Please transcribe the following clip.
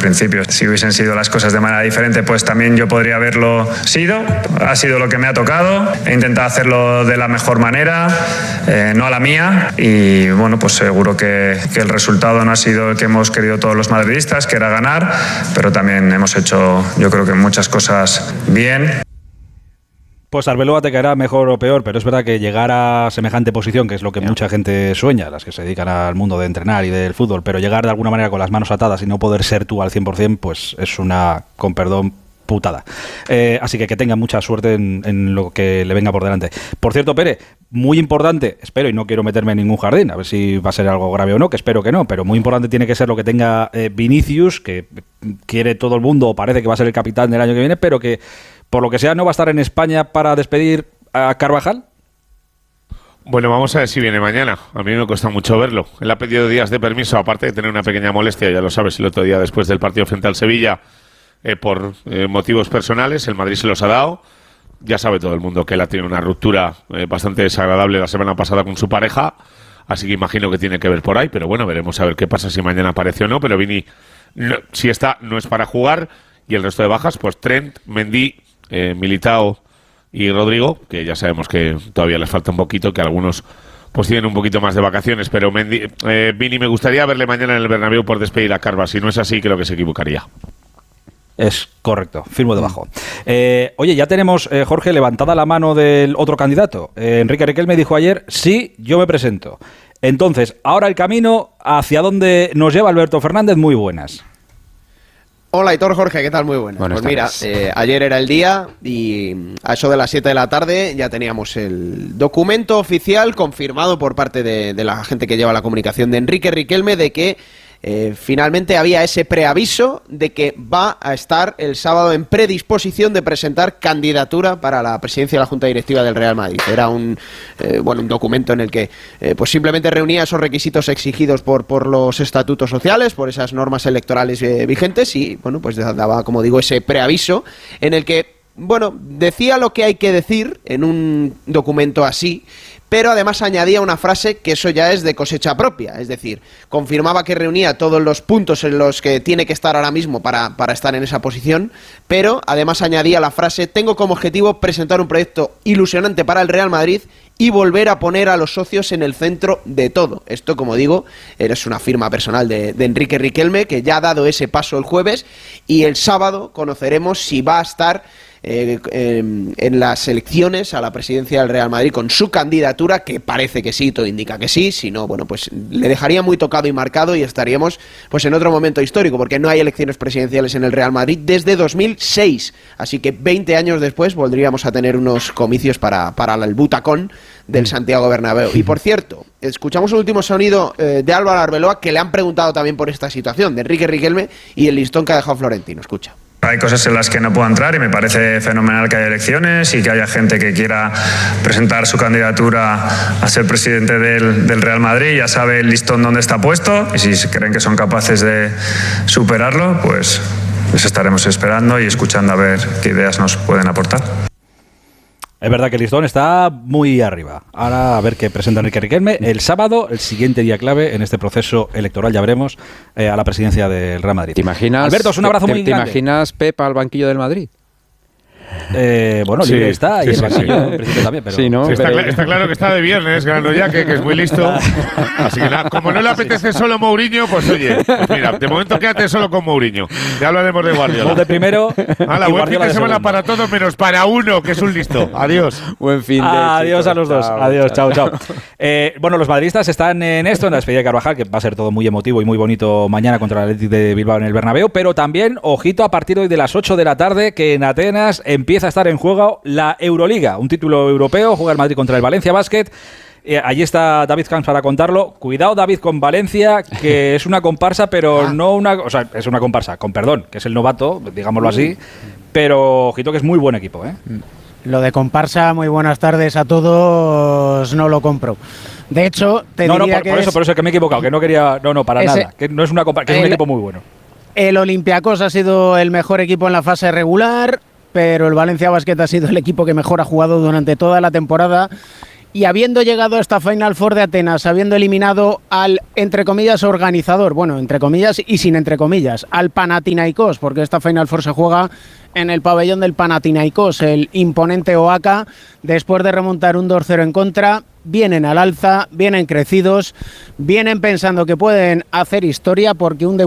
principio. Si hubiesen sido las cosas de manera diferente, pues también yo podría haberlo sido. Ha sido lo que me ha tocado. He intentado hacerlo de la mejor manera, no a la mía. Y bueno, pues seguro que el resultado no ha sido el que hemos querido todos los madridistas, que era ganar, pero también hemos hecho, yo creo que muchas cosas bien. Pues Arbeloa te caerá mejor o peor, pero es verdad que llegar a semejante posición, que es lo que mucha gente sueña, las que se dedican al mundo de entrenar y del fútbol, pero llegar de alguna manera con las manos atadas y no poder ser tú al 100%, pues es una, con perdón, putada. Así que tenga mucha suerte en lo que le venga por delante. Por cierto, Pere, muy importante, espero, y no quiero meterme en ningún jardín, a ver si va a ser algo grave o no, que espero que no, pero muy importante tiene que ser lo que tenga Vinicius, que quiere todo el mundo, o parece que va a ser el capitán del año que viene, pero que por lo que sea no va a estar en España para despedir a Carvajal. Bueno, vamos a ver si viene mañana. A mí me cuesta mucho verlo. Él ha pedido días de permiso, aparte de tener una pequeña molestia, ya lo sabes, el otro día después del partido frente al Sevilla, por motivos personales. El Madrid se los ha dado. Ya sabe todo el mundo que él ha tenido una ruptura bastante desagradable la semana pasada con su pareja, así que imagino que tiene que ver por ahí, pero bueno, veremos a ver qué pasa si mañana aparece o no. Pero Vini, no, si está, no es para jugar. Y el resto de bajas, pues Trent, Mendy, Militao y Rodrigo, que ya sabemos que todavía les falta un poquito, que algunos pues tienen un poquito más de vacaciones, pero Vini, me gustaría verle mañana en el Bernabéu por despedir a Carvajal. Si no es así, creo que se equivocaría. Es correcto, firmo debajo. Oye, ya tenemos, Jorge, levantada la mano del otro candidato. Enrique Riquelme dijo ayer, sí, yo me presento. Entonces, ahora el camino hacia donde nos lleva Alberto Fernández, muy buenas. Hola, Hitor, Jorge, ¿qué tal? Muy buenas. Pues mira, ayer era el día y a eso de las 7 de la tarde ya teníamos el documento oficial confirmado por parte de la gente que lleva la comunicación de Enrique Riquelme de que finalmente había ese preaviso de que va a estar el sábado en predisposición de presentar candidatura para la presidencia de la Junta Directiva del Real Madrid. Era un documento en el que pues simplemente reunía esos requisitos exigidos por los estatutos sociales, por esas normas electorales vigentes y bueno, pues daba, como digo, ese preaviso en el que, bueno, decía lo que hay que decir en un documento así, pero además añadía una frase que eso ya es de cosecha propia, es decir, confirmaba que reunía todos los puntos en los que tiene que estar ahora mismo para estar en esa posición, pero además añadía la frase: tengo como objetivo presentar un proyecto ilusionante para el Real Madrid y volver a poner a los socios en el centro de todo. Esto, como digo, es una firma personal de Enrique Riquelme, que ya ha dado ese paso el jueves, y el sábado conoceremos si va a estar en las elecciones a la presidencia del Real Madrid con su candidatura, que parece que sí, todo indica que sí. Si no, bueno, pues le dejaría muy tocado y marcado y estaríamos pues en otro momento histórico, porque no hay elecciones presidenciales en el Real Madrid desde 2006, así que 20 años después volveríamos a tener unos comicios para el butacón del Santiago Bernabéu. Y por cierto, escuchamos el último sonido de Álvaro Arbeloa, que le han preguntado también por esta situación de Enrique Riquelme y el listón que ha dejado Florentino. Escucha. Hay cosas en las que no puedo entrar y me parece fenomenal que haya elecciones y que haya gente que quiera presentar su candidatura a ser presidente del Real Madrid. Ya sabe el listón dónde está puesto y si creen que son capaces de superarlo, pues les estaremos esperando y escuchando a ver qué ideas nos pueden aportar. Es verdad que el listón está muy arriba. Ahora a ver qué presenta Enrique Riquelme. El sábado, el siguiente día clave en este proceso electoral, ya veremos, a la presidencia del Real Madrid. ¿Te imaginas, Alberto, es un abrazo muy grande. ¿Te imaginas Pep al banquillo del Madrid? Bueno, sí, libre está, y el banquillo en principio también, pero... Sí, ¿no? Sí, está claro que está de viernes, Granollaque, que es muy listo. Así que nada, como no le apetece solo Mourinho, pues oye, pues mira, de momento quédate solo con Mourinho. Ya hablaremos de Guardiola. Gol de primero. Hala, buen fin de semana para todos, menos para uno, que es un listo. Adiós. Buen fin de Adiós a los dos. Chao, Adiós, chao. Bueno, los madridistas están en esto, en la despedida de Carvajal, que va a ser todo muy emotivo y muy bonito mañana contra el Athletic de Bilbao en el Bernabéu, pero también, ojito, a partir de hoy de las 8 de la tarde, que en Atenas empieza a estar en juego la Euroliga, un título europeo. Juega el Madrid contra el Valencia Basket. Allí está David Camps para contarlo. Cuidado, David, con Valencia, que es una comparsa, pero no una... O sea, es una comparsa, con perdón, que es el novato, digámoslo así, pero ojito que es muy buen equipo, ¿eh? Lo de comparsa, muy buenas tardes a todos, no lo compro. De hecho, te diría que por eso que me he equivocado, que no quería... No, para nada, que no es una comparsa, que es un equipo muy bueno. El Olympiacos ha sido el mejor equipo en la fase regular, pero el Valencia Basket ha sido el equipo que mejor ha jugado durante toda la temporada y habiendo llegado a esta Final Four de Atenas, habiendo eliminado al, entre comillas, organizador, bueno, entre comillas y sin entre comillas, al Panathinaikos, porque esta Final Four se juega en el pabellón del Panathinaikos, el imponente Oaka, después de remontar un 2-0 en contra, vienen al alza, vienen crecidos, vienen pensando que pueden hacer historia, porque un